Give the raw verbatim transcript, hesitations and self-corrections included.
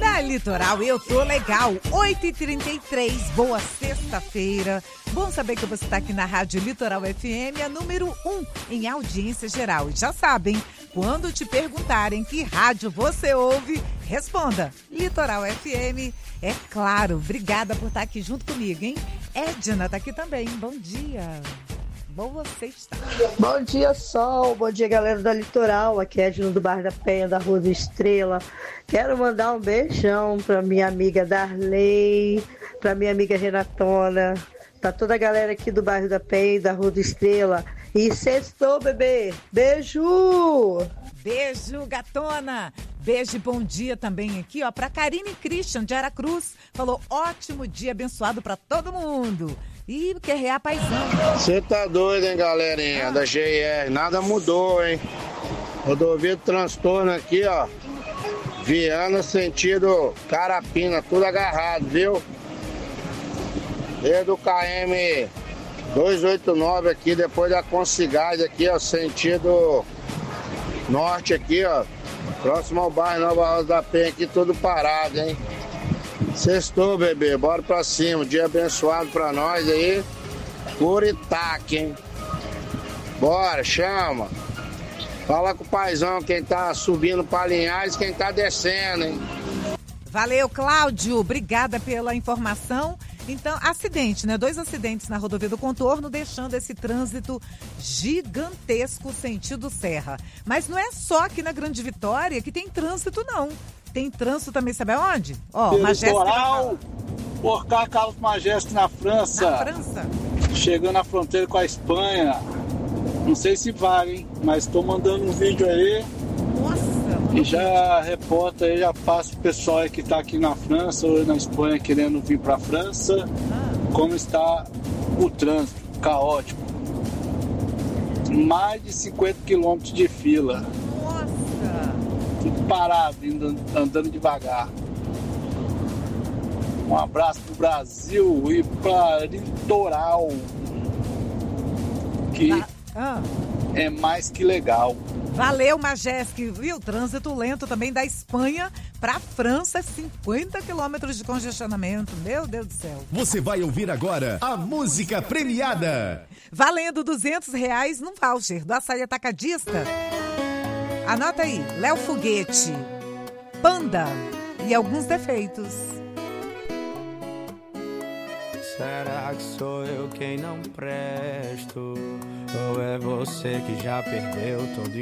Na Litoral eu tô legal, oito e trinta e três, boa sexta-feira. Bom saber que você está aqui na Rádio Litoral F M, a número um em audiência geral. E já sabem, quando te perguntarem que rádio você ouve, responda, Litoral F M. É claro, obrigada por estar aqui junto comigo, hein? Edna tá aqui também, bom dia. Boa sexta. Bom dia, Sol. Bom dia, galera da Litoral. Aqui é Edna do Bairro da Penha, da Rua do Estrela. Quero mandar um beijão pra minha amiga Darley, pra minha amiga Renatona, pra toda a galera aqui do Bairro da Penha, da Rua do Estrela. E sextou, bebê. Beijo! Beijo, gatona. Beijo e bom dia também aqui, ó, pra Karine Christian de Aracruz. Falou, ótimo dia abençoado pra todo mundo. E quer rear paizão. Você tá doido, hein, galerinha, ah. da G R. Nada mudou, hein? Rodovia do transtorno aqui, ó. Viana, sentido Carapina, tudo agarrado, viu? Desde o K M duzentos e oitenta e nove aqui, depois da Consigás aqui, ó, sentido norte aqui, ó. Próximo ao bairro Nova Rosa da Penha aqui, tudo parado, hein? Sextou, bebê, bora pra cima, dia abençoado pra nós aí, Curitaque, hein? Bora, chama. Fala com o paizão, quem tá subindo pra Linhares, quem tá descendo, hein? Valeu, Cláudio, obrigada pela informação. Então, acidente, né? Dois acidentes na rodovia do Contorno, deixando esse trânsito gigantesco sentido Serra. Mas não é só aqui na Grande Vitória que tem trânsito, não. Tem trânsito também, sabe aonde? Ó, Litoral, Porcar Carlos Majestic na França. Na França? Chegando à fronteira com a Espanha. Não sei se vale, hein? Mas tô mandando um vídeo aí. Nossa! E já reporta aí, já passa o pessoal aí que tá aqui na França ou na Espanha querendo vir pra França. Ah. Como está o trânsito, caótico. Mais de cinquenta quilômetros de fila. Nossa! Parado, andando devagar. Um abraço pro Brasil e para Litoral, que ah, ah. é mais que legal. Valeu, Majestic, viu? Trânsito lento também da Espanha para França, cinquenta quilômetros de congestionamento. Meu Deus do céu. Você vai ouvir agora a música premiada. Valendo duzentos reais num voucher do Açaí Atacadista. Anota aí, Léo Foguete, Panda e alguns defeitos. Será que sou eu quem não presto? Ou é você que já perdeu todo